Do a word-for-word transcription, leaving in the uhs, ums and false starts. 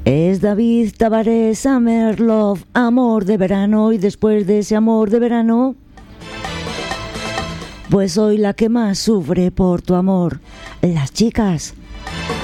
Es David Tavares, Summer Love, amor de verano, y después de ese amor de verano, pues soy la que más sufre por tu amor, las chicas.